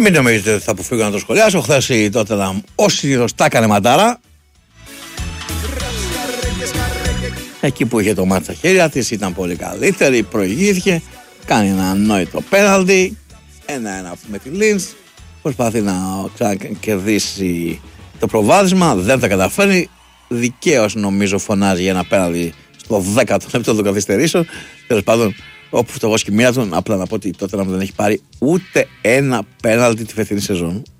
Μην νομίζετε ότι θα αποφύγω να το σχολιάσω. Χθες η Tottenham ως συνήθως τα έκανε μαντάρα. Εκεί που είχε το μάτι στα χέρια της ήταν πολύ καλύτερη, προηγήθηκε, κάνει ένα ανόητο πέναλτι, 1-1 με τη Λίνς, προσπαθεί να κερδίσει το προβάδισμα, δεν τα καταφέρνει, δικαίως νομίζω φωνάζει για ένα πέναλτι στο 10ο λεπτό των καθυστερήσεων. Τέλος πάντων, όπου φτωχός και μία του, απλά να πω ότι τότε δεν έχει πάρει ούτε ένα πέναλτι τη φετινή σεζόν.